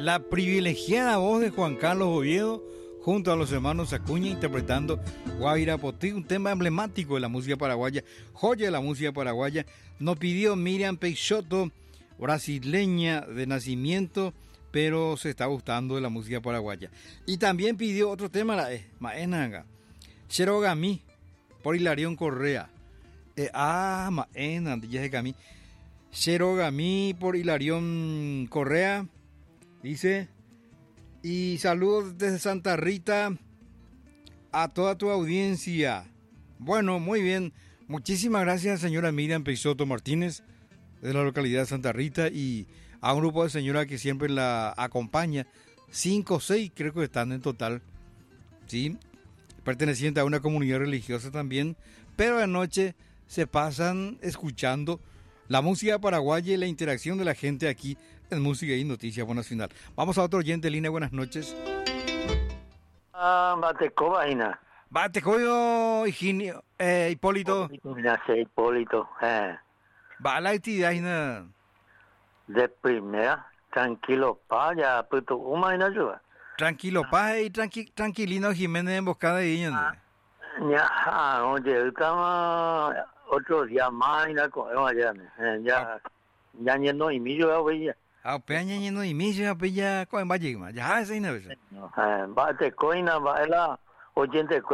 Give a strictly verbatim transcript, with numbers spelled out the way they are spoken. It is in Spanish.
La privilegiada voz de Juan Carlos Oviedo junto a los hermanos Acuña interpretando Guaira Potí, un tema emblemático de la música paraguaya, joya de la música paraguaya. Nos pidió Miriam Peixoto, brasileña de nacimiento, pero se está gustando de la música paraguaya. Y también pidió otro tema, la eh, Maenanga, Cherogami, por Hilarión Correa. Eh, ah, Maena, ya de Cami. Cherogami por Hilarión Correa, dice. Y saludos desde Santa Rita a toda tu audiencia. Bueno, muy bien. Muchísimas gracias, señora Miriam Peixoto Martínez, de la localidad de Santa Rita, y a un grupo de señoras que siempre la acompaña. Cinco o seis creo que están en total, ¿sí? Pertenecientes a una comunidad religiosa también. Pero de noche se pasan escuchando la música paraguaya y la interacción de la gente aquí en Música y Noticias Buenas Final. Vamos a otro oyente en línea. Buenas noches. Ah, Bateco, vaina. Bateco, Higinio, eh, Hipólito. Hipólito, Hipólito, eh. Va a la actividad, Ina. De primera, tranquilo, pa, ya, puto, una vaina yo. Tranquilo, pa, y tranqui, tranquilino Jiménez emboscada de Iña. Ya, ah, oye, estamos otro día más, y nada, ya, ya, ya, ya, no, y mi yo, ya. Ah, peña ñeno y mi ya peña con vaya, ya, esa Ina. Eh, Bateco, ina, baila, oyente